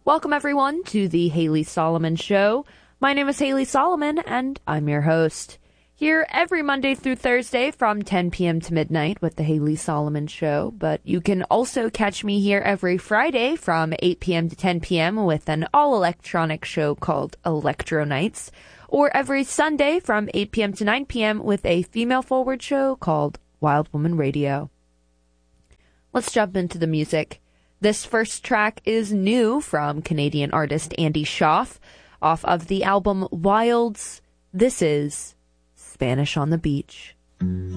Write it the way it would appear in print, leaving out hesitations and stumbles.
Welcome, everyone, to the Haley Solomon Show. My name is Haley Solomon, and I'm your host. Here every Monday through Thursday from 10 p.m. to midnight with the Haley Solomon Show. But you can also catch me here every Friday from 8 p.m. to 10 p.m. with an all-electronic show called Electro Nights. Or every Sunday from 8 p.m. to 9 p.m. with a female-forward show called Wild Woman Radio. Let's jump into the music. This first track is new from Canadian artist Andy Schaaf off of the album Wilds. This is Spanish on the Beach.